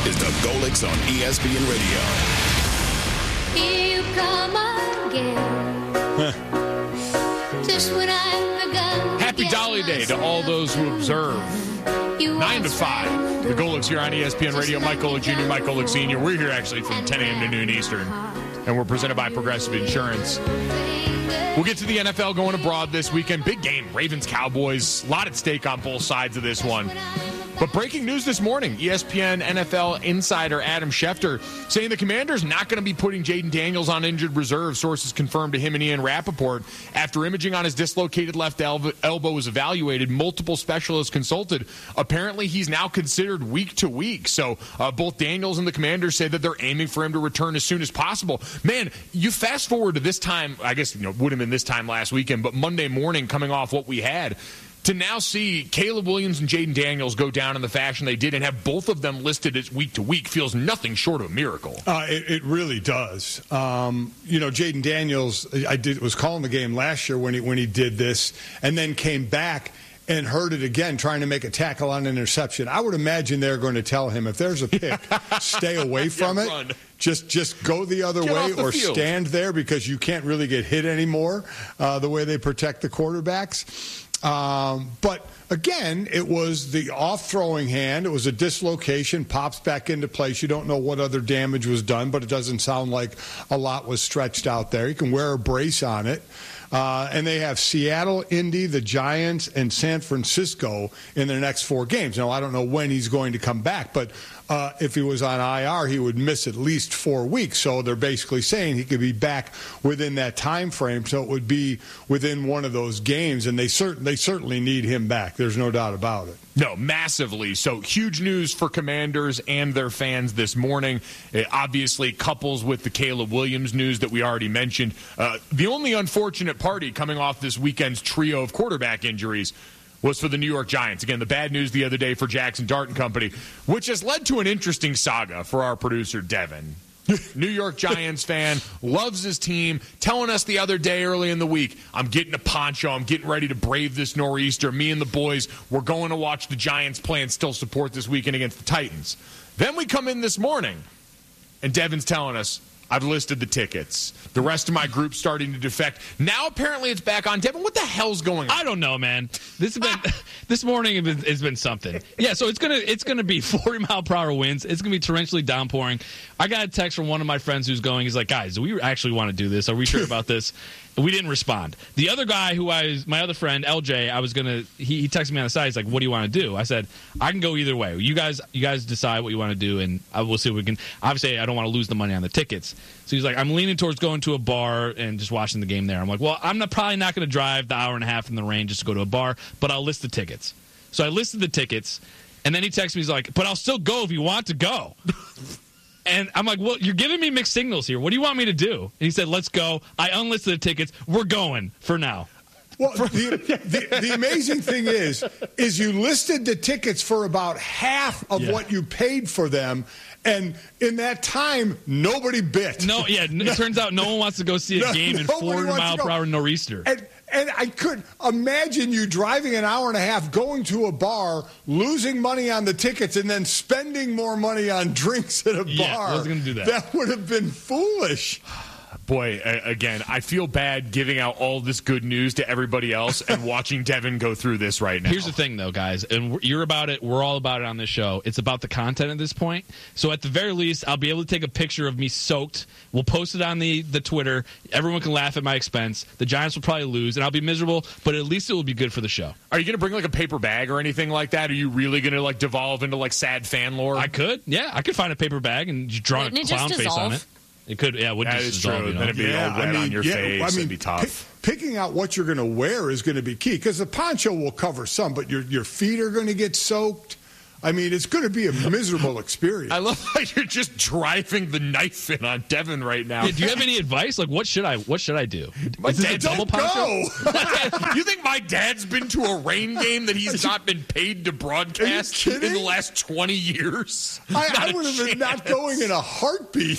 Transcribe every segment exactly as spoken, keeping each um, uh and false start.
is the Golics on E S P N Radio. Here you come again. Just when I've begun. Happy Dolly Day to all those who observe. nine to five. The Golics here on E S P N Radio. Mike Golick Junior, Mike Golick Senior We're here actually from ten a.m. to noon Eastern. And we're presented by Progressive Insurance. We'll get to the N F L going abroad this weekend. Big game. Ravens, Cowboys. A lot at stake on both sides of this one. But breaking news this morning, E S P N N F L insider Adam Schefter saying the Commanders not going to be putting Jaden Daniels on injured reserve. Sources confirmed to him and Ian Rappaport. After imaging on his dislocated left elbow, elbow was evaluated, multiple specialists consulted. Apparently, he's now considered week to week. So uh, both Daniels and the Commanders say that they're aiming for him to return as soon as possible. Man, you fast forward to this time, I guess, you know, would have been this time last weekend, but Monday morning coming off what we had, to now see Caleb Williams and Jaden Daniels go down in the fashion they did and have both of them listed as week to week feels nothing short of a miracle. Uh, it, it really does. Um, you know, Jaden Daniels, I did was calling the game last year when he when he did this, and then came back and heard it again, trying to make a tackle on an interception. I would imagine they're going to tell him, if there's a pick, stay away from yeah, it. Run. Just just go the other Get way the or field. stand there because you can't really get hit anymore uh, the way they protect the quarterbacks. Um, but again, it was the off-throwing hand. It was a dislocation, pops back into place. You don't know what other damage was done, but it doesn't sound like a lot was stretched out there. You can wear a brace on it. Uh, and they have Seattle, Indy, the Giants, and San Francisco in their next four games. Now, I don't know when he's going to come back, but uh, if he was on I R, he would miss at least four weeks. So they're basically saying he could be back within that time frame. So it would be within one of those games, and they, cert- they certainly need him back. There's no doubt about it. No, massively. So huge news for Commanders and their fans this morning. It obviously couples with the Caleb Williams news that we already mentioned. Uh, the only unfortunate party coming off this weekend's trio of quarterback injuries was for the New York Giants. Again, the bad news the other day for Jackson Dart and Company, which has led to an interesting saga for our producer, Devin. New York Giants fan, loves his team, telling us the other day early in the week, I'm getting a poncho, I'm getting ready to brave this nor'easter. Me and the boys, we're going to watch the Giants play and still support this weekend against the Titans. Then we come in this morning, and Devin's telling us, I've listed the tickets. The rest of my group's starting to defect. Now apparently it's back on. Devin, what the hell's going on? I don't know, man. This has been this morning has been, it's been something. Yeah, so it's gonna it's gonna be forty mile per hour winds. It's gonna be torrentially downpouring. I got a text from one of my friends who's going. He's like, guys, do we actually want to do this? Are we sure about this? We didn't respond. The other guy who I was, my other friend, L J, I was going to, he, he texted me on the side. He's like, what do you want to do? I said, I can go either way. You guys you guys decide what you want to do, and I will see what we can. Obviously, I don't want to lose the money on the tickets. So he's like, I'm leaning towards going to a bar and just watching the game there. I'm like, well, I'm not, probably not going to drive the hour and a half in the rain just to go to a bar, but I'll list the tickets. So I listed the tickets, and then he texted me, he's like, but I'll still go if you want to go. And I'm like, well, you're giving me mixed signals here. What do you want me to do? And he said, let's go. I unlisted the tickets. We're going for now. Well, the, the, the amazing thing is, is you listed the tickets for about half of Yeah. what you paid for them, and in that time, nobody bit. No, yeah, it turns out no one wants to go see a No, game in nobody forty wants to mile go. per hour nor'easter. And, and I could imagine you driving an hour and a half, going to a bar, losing money on the tickets, and then spending more money on drinks at a Yeah, bar. I was gonna do that. That would have been foolish. Boy, again, I feel bad giving out all this good news to everybody else and watching Devin go through this right now. Here's the thing, though, guys, and you're about it. We're all about it on this show. It's about the content at this point. So at the very least, I'll be able to take a picture of me soaked. We'll post it on the, the Twitter. Everyone can laugh at my expense. The Giants will probably lose, and I'll be miserable, but at least it will be good for the show. Are you going to bring like a paper bag or anything like that? Are you really going to like devolve into like sad fan lore? I could. Yeah, I could find a paper bag and just draw Wouldn't a it clown just face dissolve? on it. It could, yeah, it would That just is dissolve, true. you know? Then it'd be all red on your yeah, face. I mean, It'd be tough. pick- picking out what you're going to wear is going to be key because the poncho will cover some, but your your feet are going to get soaked. I mean, it's going to be a miserable experience. I love how you're just driving the knife in on Devin right now. Yeah, do you have any advice? Like, what should I what should I do? My Is this a dad double Don't poncho? go. You think my dad's been to a rain game that he's not been paid to broadcast kidding? in the last twenty years? I, Not I a would have been not chance. going in a heartbeat.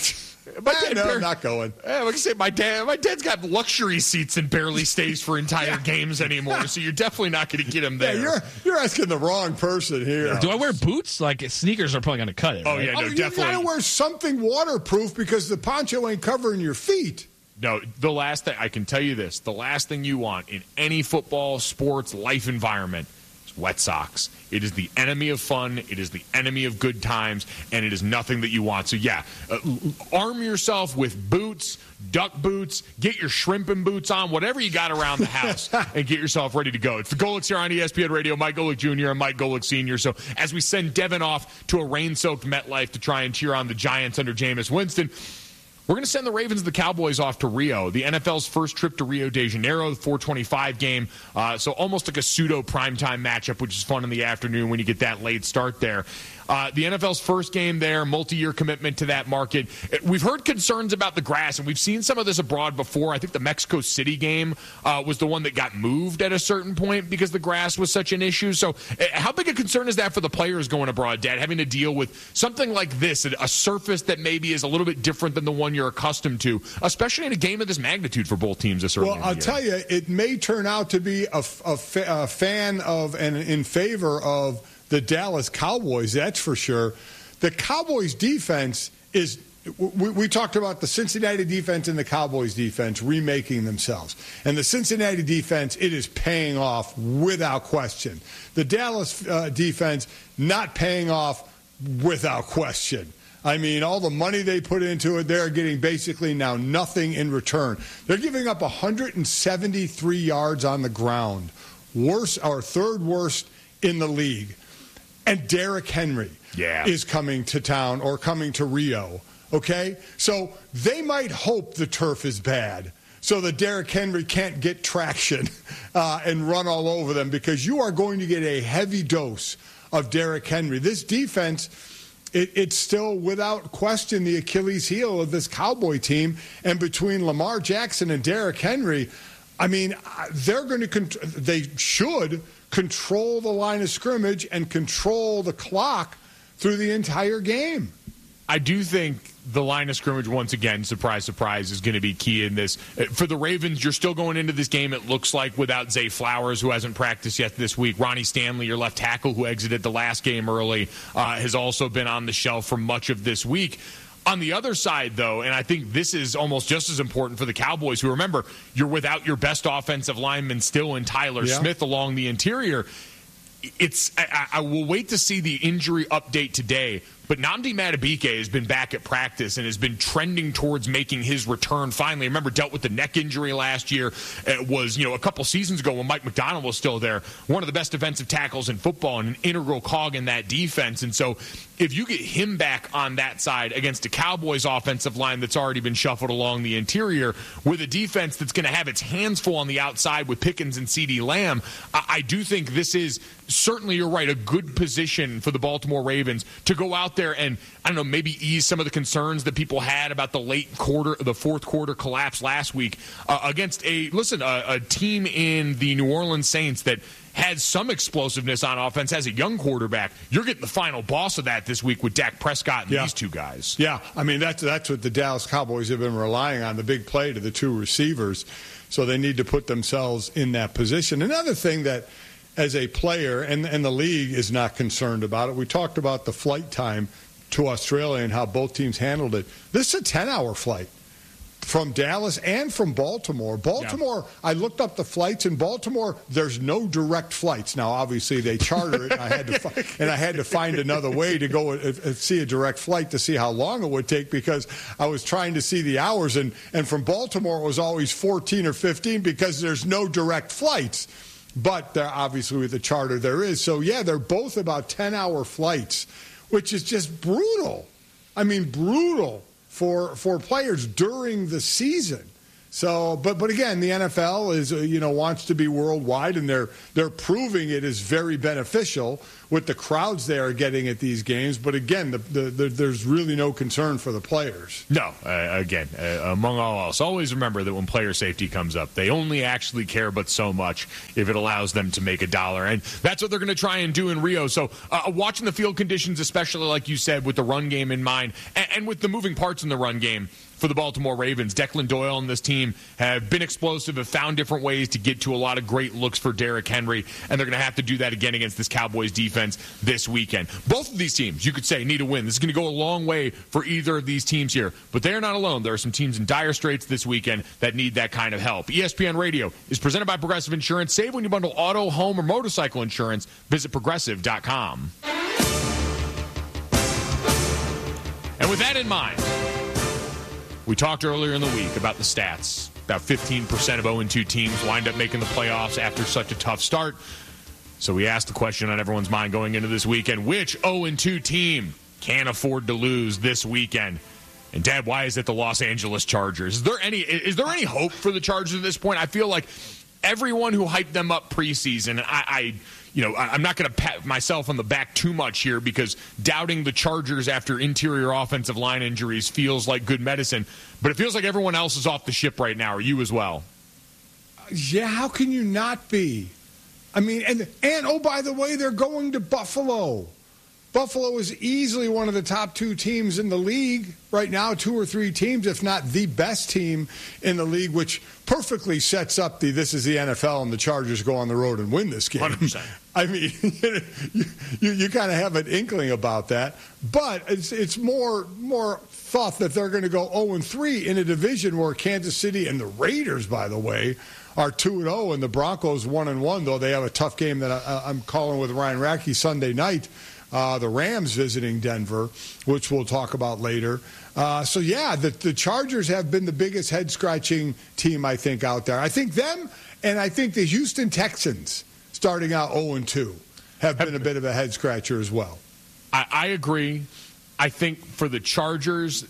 My eh, dad no, bar- I'm not going. Eh, like I say, my dad, my dad's got luxury seats and barely stays for entire yeah. games anymore. So you're definitely not going to get him there. Yeah, you're you're asking the wrong person here. Do I wear boots? Like sneakers are probably going to cut it. Oh right? yeah, no, oh, you definitely. You got to wear something waterproof because the poncho ain't covering your feet. No, the last thing I can tell you this: the last thing you want in any football, sports, life environment is wet socks. It is the enemy of fun. It is the enemy of good times, and it is nothing that you want. So, yeah, uh, arm yourself with boots, duck boots, get your shrimping boots on, whatever you got around the house, and get yourself ready to go. It's the Golics here on E S P N Radio. Mike Golic Junior and Mike Golic Senior So, as we send Devin off to a rain-soaked MetLife to try and cheer on the Giants under Jameis Winston, we're going to send the Ravens and the Cowboys off to Rio, the N F L's first trip to Rio de Janeiro, the four twenty-five game. Uh, so almost like a pseudo primetime matchup, which is fun in the afternoon when you get that late start there. Uh, the N F L's first game there, multi-year commitment to that market. We've heard concerns about the grass, and we've seen some of this abroad before. I think the Mexico City game uh, was the one that got moved at a certain point because the grass was such an issue. So uh, how big a concern is that for the players going abroad, Dad, having to deal with something like this, a surface that maybe is a little bit different than the one you're accustomed to, especially in a game of this magnitude for both teams this early Well, in the I'll year? tell you, it may turn out to be a, a, a fan of and in favor of the Dallas Cowboys, that's for sure. The Cowboys defense is we, we talked about the Cincinnati defense and the Cowboys defense remaking themselves. And the Cincinnati defense, it is paying off without question. The Dallas uh, defense not paying off without question. I mean, all the money they put into it, they're getting basically now nothing in return. They're giving up one hundred seventy-three yards on the ground, worst or third worst in the league. And Derrick Henry yeah. is coming to town or coming to Rio, okay? So they might hope the turf is bad so that Derrick Henry can't get traction uh, and run all over them, because you are going to get a heavy dose of Derrick Henry. This defense, it, it's still without question the Achilles heel of this Cowboy team. And between Lamar Jackson and Derrick Henry, I mean, they're going to cont- they should control the line of scrimmage and control the clock through the entire game. I do think the line of scrimmage, once again, surprise, surprise, is going to be key in this. For the Ravens, you're still going into this game, it looks like, without Zay Flowers, who hasn't practiced yet this week. Ronnie Stanley, your left tackle, who exited the last game early, uh, has also been on the shelf for much of this week. On the other side, though, and I think this is almost just as important for the Cowboys, who, remember, you're without your best offensive lineman still in Tyler yeah. Smith along the interior. It's I, I will wait to see the injury update today, but Nnamdi Madubuike has been back at practice and has been trending towards making his return finally. Remember, dealt with the neck injury last year. It was, you know, a couple seasons ago when Mike McDonald was still there, one of the best defensive tackles in football and an integral cog in that defense. And so if you get him back on that side against a Cowboys offensive line that's already been shuffled along the interior with a defense that's going to have its hands full on the outside with Pickens and CeeDee Lamb, I, I do think this is certainly, you're right, a good position for the Baltimore Ravens to go out there and, I don't know, maybe ease some of the concerns that people had about the late quarter, the fourth quarter collapse last week uh, against a, listen, a, a team in the New Orleans Saints that had some explosiveness on offense, has a young quarterback. You're getting the final boss of that this week with Dak Prescott and yeah. these two guys. Yeah, I mean, that's, that's what the Dallas Cowboys have been relying on, the big play to the two receivers. So they need to put themselves in that position. Another thing that, as a player, and, and the league is not concerned about it. We talked about the flight time to Australia and how both teams handled it. This is a ten-hour flight from Dallas and from Baltimore. Baltimore, yeah. I looked up the flights in Baltimore. There's no direct flights. Now, obviously, they charter it, and I had to, fi- and I had to find another way to go and, and see a direct flight to see how long it would take, because I was trying to see the hours, and, and from Baltimore it was always fourteen or fifteen because there's no direct flights. But there, obviously with the charter there is. So, yeah, they're both about ten-hour flights, which is just brutal. I mean, brutal for for players during the season. So, but but again, the N F L is uh, you know wants to be worldwide, and they're they're proving it is very beneficial with the crowds they are getting at these games. But again, the, the, the, there's really no concern for the players. No, uh, again, uh, among all else, always remember that when player safety comes up, they only actually care but so much if it allows them to make a dollar, and that's what they're going to try and do in Rio. So, uh, watching the field conditions, especially like you said, with the run game in mind, and, and with the moving parts in the run game. For the Baltimore Ravens, Declan Doyle and this team have been explosive, have found different ways to get to a lot of great looks for Derrick Henry, and they're going to have to do that again against this Cowboys defense this weekend. Both of these teams, you could say, need a win. This is going to go a long way for either of these teams here, but they are not alone. There are some teams in dire straits this weekend that need that kind of help. E S P N Radio is presented by Progressive Insurance. Save when you bundle auto, home, or motorcycle insurance. Visit progressive dot com. And with that in mind, we talked earlier in the week about the stats. About fifteen percent of oh and two teams wind up making the playoffs after such a tough start. So we asked the question on everyone's mind going into this weekend, which oh and two team can't afford to lose this weekend? And, Dad, why is it the Los Angeles Chargers? Is there any, is there any hope for the Chargers at this point? I feel like everyone who hyped them up preseason, and I, I you know, I'm not going to pat myself on the back too much here because doubting the Chargers after interior offensive line injuries feels like good medicine. But it feels like everyone else is off the ship right now. Are you as well? Yeah, how can you not be? I mean, and, and oh, by the way, they're going to Buffalo. Buffalo is easily one of the top two teams in the league right now, two or three teams, if not the best team in the league, which perfectly sets up the this is the N F L and the Chargers go on the road and win this game. one hundred percent. I mean, you, you, you kind of have an inkling about that. But it's it's more more thought that they're going to go oh and three in a division where Kansas City and the Raiders, by the way, are two and oh, and the Broncos one and one, though they have a tough game that I, I'm calling with Ryan Rackey Sunday night. Uh, the Rams visiting Denver, which we'll talk about later. Uh, so, yeah, the, the Chargers have been the biggest head-scratching team, I think, out there. I think them and I think the Houston Texans, starting out oh and two, have been a bit of a head-scratcher as well. I, I agree. I think for the Chargers,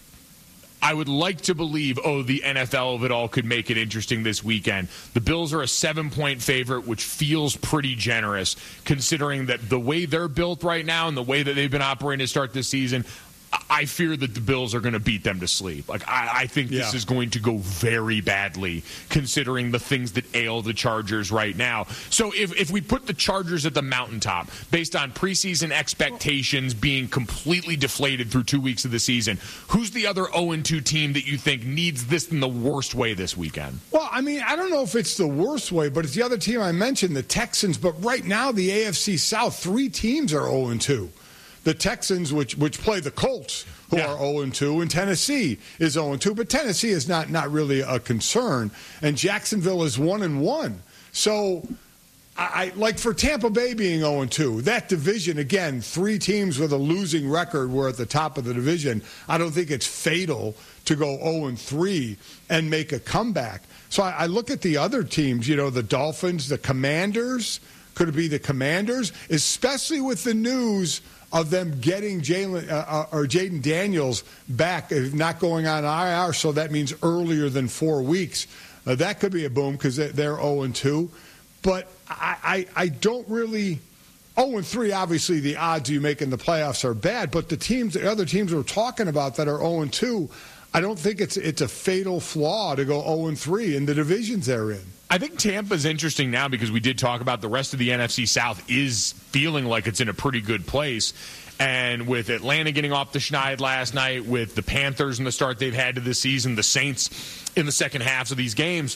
I would like to believe, oh, the N F L of it all could make it interesting this weekend. The Bills are a seven-point favorite, which feels pretty generous, considering that the way they're built right now and the way that they've been operating to start this season, I fear that the Bills are going to beat them to sleep. Like I, I think this yeah. is going to go very badly, considering the things that ail the Chargers right now. So if, if we put the Chargers at the mountaintop, based on preseason expectations being completely deflated through two weeks of the season, who's the other oh and two team that you think needs this in the worst way this weekend? Well, I mean, I don't know if it's the worst way, but it's the other team I mentioned, the Texans. But right now, the A F C South, three teams are oh and two. The Texans, which which play the Colts, who yeah. are oh and two, and Tennessee is oh and two. But Tennessee is not, not really a concern. And Jacksonville is one and one. So, I, I like for Tampa Bay being oh and two, that division, again, three teams with a losing record were at the top of the division. I don't think it's fatal to go oh and three and make a comeback. So I, I look at the other teams, you know, the Dolphins, the Commanders. Could it be the Commanders? Especially with the news of them getting Jalen uh, or Jaden Daniels back, not going on I R, so that means earlier than four weeks. Uh, that could be a boom because they're oh and two. But I, I, I don't really – oh and three, obviously the odds you make in the playoffs are bad, but the teams, the other teams we're talking about that are oh and two, I don't think it's it's a fatal flaw to go oh and three in the divisions they're in. I think Tampa's interesting now because we did talk about the rest of the N F C South is feeling like it's in a pretty good place. And with Atlanta getting off the schneid last night, with the Panthers and the start they've had to this season, the Saints in the second halves of these games,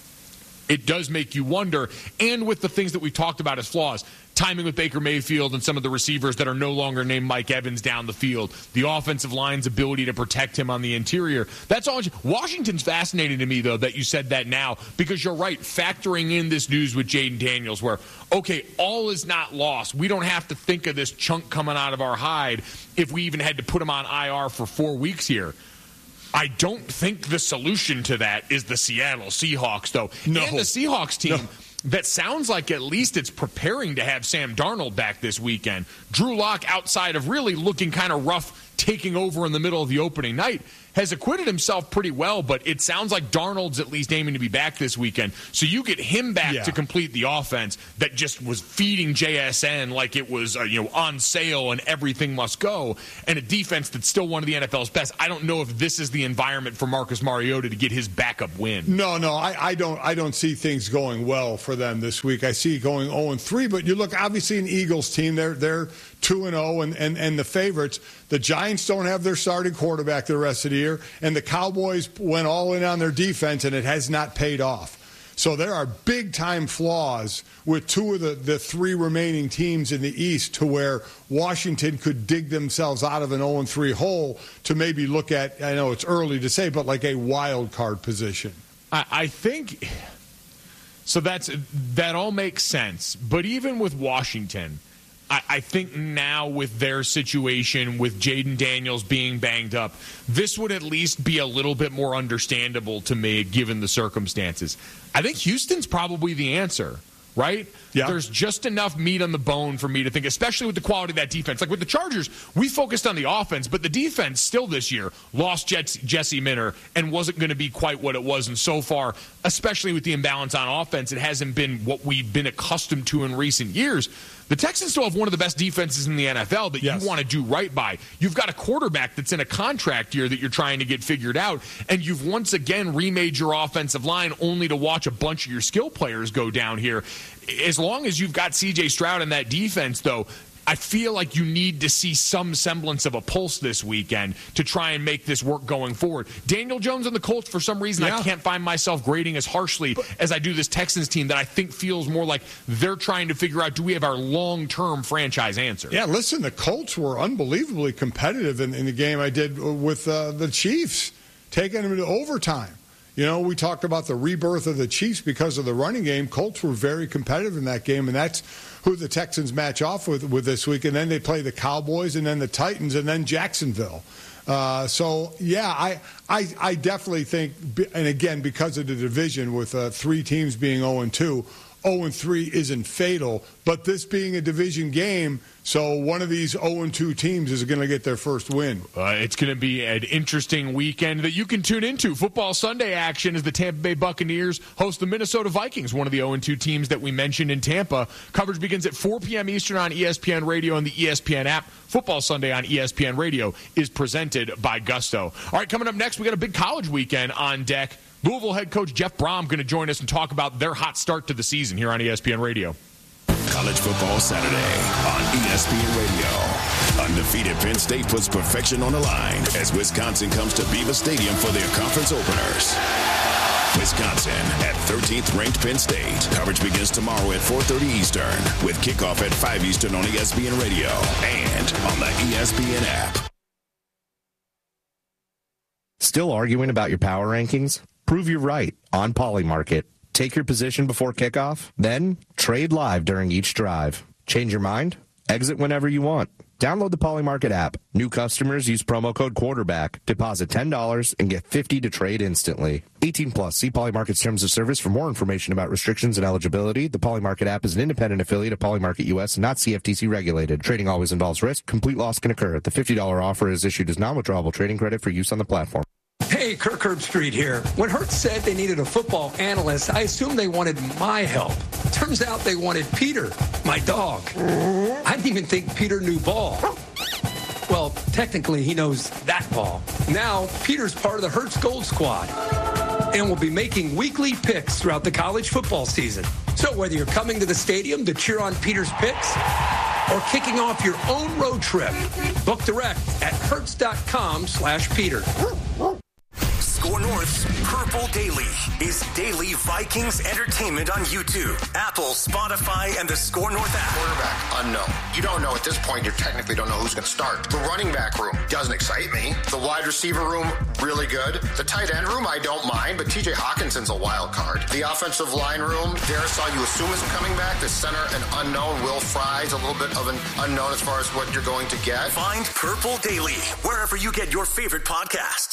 it does make you wonder. And with the things that we talked about as flaws, timing with Baker Mayfield and some of the receivers that are no longer named Mike Evans down the field, the offensive line's ability to protect him on the interior. That's all. Washington's fascinating to me, though, that you said that now, because you're right, factoring in this news with Jaden Daniels where, okay, all is not lost. We don't have to think of this chunk coming out of our hide if we even had to put him on I R for four weeks here. I don't think the solution to that is the Seattle Seahawks, though. No. And the Seahawks team No. that sounds like at least it's preparing to have Sam Darnold back this weekend. Drew Lock, outside of really looking kind of rough taking over in the middle of the opening night, has acquitted himself pretty well, but it sounds like Darnold's at least aiming to be back this weekend. So you get him back yeah. to complete the offense that just was feeding J S N like it was uh, you know on sale and everything must go, and a defense that's still one of the N F L's best. I don't know if this is the environment for Marcus Mariota to get his backup win. No, no, I, I don't I don't see things going well for them this week. I see it going oh and three, but you look, obviously, an Eagles team, they're they're two and oh and, and, and the favorites. The Giants don't have their starting quarterback the rest of the year, and the Cowboys went all in on their defense, and it has not paid off. So there are big-time flaws with two of the, the three remaining teams in the East to where Washington could dig themselves out of an oh and three hole to maybe look at, I know it's early to say, but like a wild card position. I, I think – so that's that all makes sense. But even with Washington – I think now with their situation, with Jaden Daniels being banged up, this would at least be a little bit more understandable to me given the circumstances. I think Houston's probably the answer, right? Yeah. There's just enough meat on the bone for me to think, especially with the quality of that defense. Like with the Chargers, we focused on the offense, but the defense still this year lost Jesse Minter and wasn't going to be quite what it was. And so far, especially with the imbalance on offense, it hasn't been what we've been accustomed to in recent years. The Texans still have one of the best defenses in the N F L that yes. you want to do right by. You've got a quarterback that's in a contract year that you're trying to get figured out, and you've once again remade your offensive line only to watch a bunch of your skill players go down here. As long as you've got C J Stroud in that defense, though, I feel like you need to see some semblance of a pulse this weekend to try and make this work going forward. Daniel Jones and the Colts, for some reason, yeah. I can't find myself grading as harshly but, as I do this Texans team that I think feels more like they're trying to figure out, do we have our long-term franchise answer? Yeah, listen, the Colts were unbelievably competitive in, in the game I did with uh, the Chiefs, taking them into overtime. You know, we talked about the rebirth of the Chiefs because of the running game. Colts were very competitive in that game, and that's who the Texans match off with, with this week. And then they play the Cowboys and then the Titans and then Jacksonville. Uh, so, yeah, I, I I definitely think, and again, because of the division with uh, three teams being oh and two, oh and three isn't fatal. But this being a division game, so one of these oh and two teams is going to get their first win. Uh, it's going to be an interesting weekend that you can tune into. Football Sunday action as the Tampa Bay Buccaneers host the Minnesota Vikings, one of the oh and two teams that we mentioned in Tampa. Coverage begins at four p.m. Eastern on E S P N Radio and the E S P N app. Football Sunday on E S P N Radio is presented by Gusto. All right, coming up next, we got a big college weekend on deck. Louisville head coach Jeff Brom going to join us and talk about their hot start to the season here on E S P N Radio. College Football Saturday on E S P N Radio. Undefeated Penn State puts perfection on the line as Wisconsin comes to Beaver Stadium for their conference openers. Wisconsin at thirteenth ranked Penn State. Coverage begins tomorrow at four thirty Eastern with kickoff at five Eastern on E S P N Radio and on the E S P N app. Still arguing about your power rankings? Prove you're right on Polymarket. Take your position before kickoff, then trade live during each drive. Change your mind? Exit whenever you want. Download the Polymarket app. New customers use promo code quarterback. Deposit ten dollars and get fifty dollars to trade instantly. eighteen plus. See Polymarket's terms of service for more information about restrictions and eligibility. The Polymarket app is an independent affiliate of Polymarket U S and not C F T C regulated. Trading always involves risk. Complete loss can occur. The fifty dollars offer is issued as non-withdrawable trading credit for use on the platform. Hey, Kirk Herbstreit here. When Hertz said they needed a football analyst, I assumed they wanted my help. Turns out they wanted Peter, my dog. I didn't even think Peter knew ball. Well, technically, he knows that ball. Now, Peter's part of the Hertz Gold Squad and will be making weekly picks throughout the college football season. So whether you're coming to the stadium to cheer on Peter's picks or kicking off your own road trip, book direct at hertz.com slash Peter. Score North's Purple Daily is daily Vikings entertainment on YouTube, Apple, Spotify, and the Score North app. Quarterback, unknown. You don't know at this point. You technically don't know who's going to start. The running back room doesn't excite me. The wide receiver room, really good. The tight end room, I don't mind, but T J Hawkinson's a wild card. The offensive line room, Darrisaw, you assume isn't coming back. The center, an unknown. Will Fry's a little bit of an unknown as far as what you're going to get. Find Purple Daily wherever you get your favorite podcasts.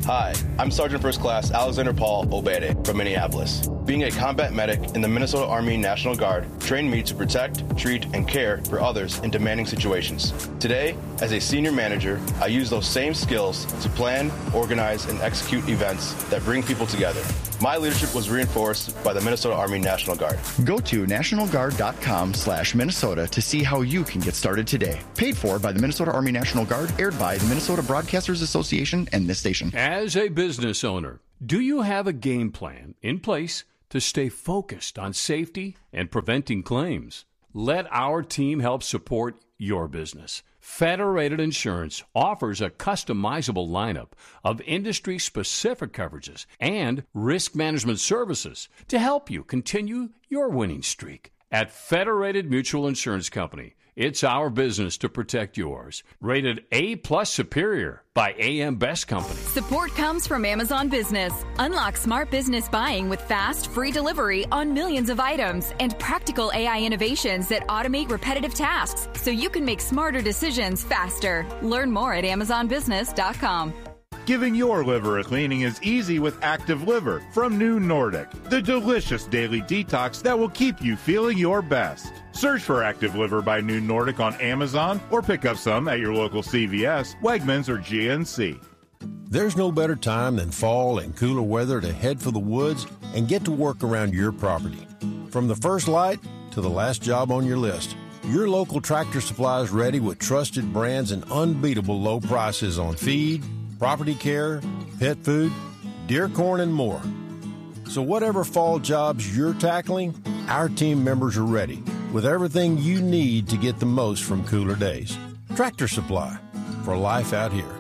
Hi, I'm Sergeant First Class Alexander Paul Obede from Minneapolis. Being a combat medic in the Minnesota Army National Guard trained me to protect, treat, and care for others in demanding situations. Today, as a senior manager, I use those same skills to plan, organize, and execute events that bring people together. My leadership was reinforced by the Minnesota Army National Guard. Go to nationalguard.com slash Minnesota to see how you can get started today. Paid for by the Minnesota Army National Guard, aired by the Minnesota Broadcasters Association and this station. As a business owner, do you have a game plan in place to stay focused on safety and preventing claims? Let our team help support your business. Federated Insurance offers a customizable lineup of industry-specific coverages and risk management services to help you continue your winning streak. At Federated Mutual Insurance Company, it's our business to protect yours. Rated A-plus Superior by A M Best Company. Support comes from Amazon Business. Unlock smart business buying with fast, free delivery on millions of items and practical A I innovations that automate repetitive tasks so you can make smarter decisions faster. Learn more at amazon business dot com. Giving your liver a cleaning is easy with Active Liver from New Nordic, the delicious daily detox that will keep you feeling your best. Search for Active Liver by New Nordic on Amazon or pick up some at your local C V S, Wegmans, or G N C. There's no better time than fall and cooler weather to head for the woods and get to work around your property. From the first light to the last job on your list, your local Tractor Supply is ready with trusted brands and unbeatable low prices on feed, property care, pet food, deer corn, and more. So whatever fall jobs you're tackling, our team members are ready with everything you need to get the most from cooler days. Tractor Supply, for life out here.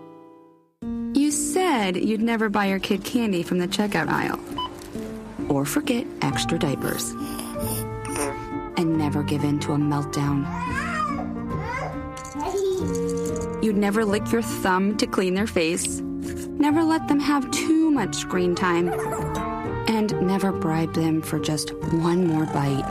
You said you'd never buy your kid candy from the checkout aisle. Or forget extra diapers. And never give in to a meltdown. You'd never lick your thumb to clean their face. Never let them have too much screen time. And never bribe them for just one more bite.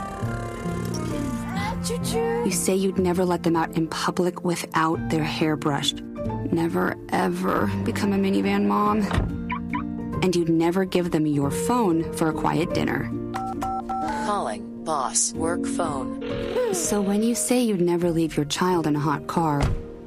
You say you'd never let them out in public without their hair brushed. Never, ever become a minivan mom. And you'd never give them your phone for a quiet dinner. Calling boss work phone. So when you say you'd never leave your child in a hot car,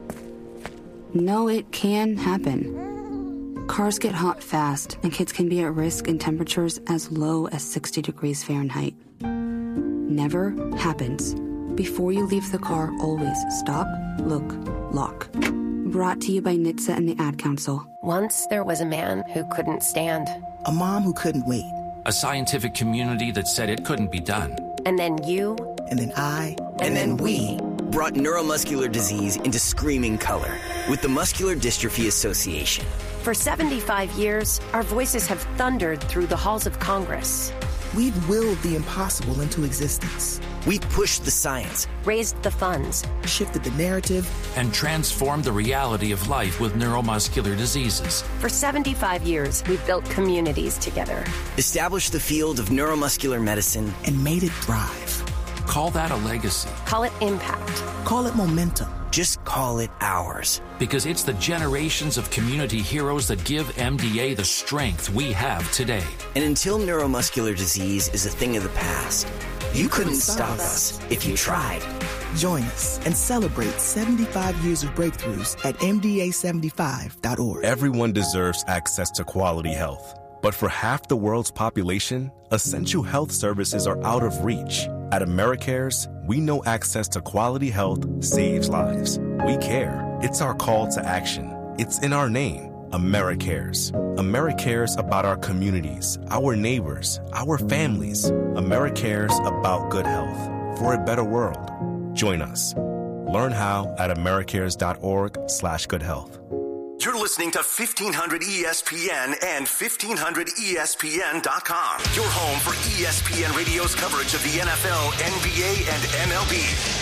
no, it can happen. Cars get hot fast, and kids can be at risk in temperatures as low as sixty degrees Fahrenheit. Never happens. Before you leave the car, always stop, look, lock. Brought to you by N H T S A and the Ad Council. Once there was a man who couldn't stand. A mom who couldn't wait. A scientific community that said it couldn't be done. And then you. And then I. And, and then, then we. Brought neuromuscular disease into screaming color with the Muscular Dystrophy Association. For seventy-five years, our voices have thundered through the halls of Congress. We've willed the impossible into existence. We've pushed the science, raised the funds, shifted the narrative, and transformed the reality of life with neuromuscular diseases. For seventy-five years, we've built communities together, established the field of neuromuscular medicine, and made it thrive. Call that a legacy. Call it impact. Call it momentum. Just call it ours. Because it's the generations of community heroes that give M D A the strength we have today. And until neuromuscular disease is a thing of the past, you, you couldn't, couldn't stop us if you tried. Join us and celebrate seventy-five years of breakthroughs at M D A seventy-five dot org. Everyone deserves access to quality health. But for half the world's population, essential health services are out of reach. At AmeriCares, we know access to quality health saves lives. We care. It's our call to action. It's in our name, AmeriCares. AmeriCares about our communities, our neighbors, our families. AmeriCares about good health for a better world. Join us. Learn how at americares.org slash good health. You're listening to fifteen hundred E S P N and fifteen hundred E S P N dot com. Your home for E S P N Radio's coverage of the N F L, N B A, and M L B.